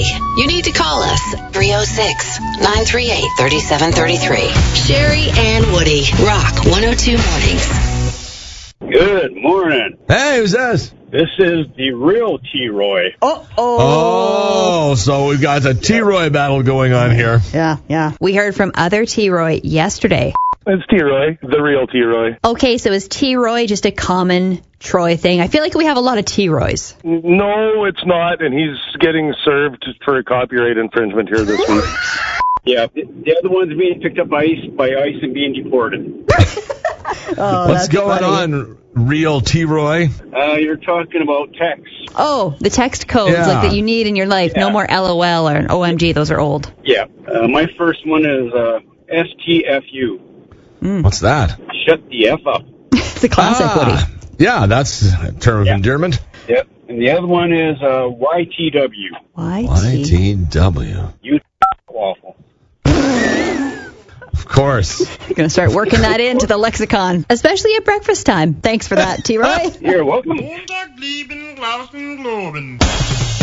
you need to call us. 306-938-3733. Sherry and Woody. Rock 102 Mornings. Good morning. Hey, who's this? This is the real T-Roy. Oh, so we've got a T-Roy battle going on here. Yeah. We heard from other T-Roy yesterday. It's T-Roy, the real T-Roy. Okay, so is T-Roy just a common Troy thing? I feel like we have a lot of T-Roys. No, it's not, and he's getting served for a copyright infringement here this week. Yeah, the other one's being picked up by ICE and being deported. What's going on, real T-Roy? You're talking about text. Oh, the text codes like that you need in your life. Yeah. No more LOL or OMG. Those are old. Yeah. My first one is STFU. What's that? Shut the F up. It's a classic, Woody. Yeah, that's a term of endearment. Yep. And the other one is YTW. YTW. You waffle. Of course. You're going to start working that into the lexicon, especially at breakfast time. Thanks for that, T-Roy. You're welcome.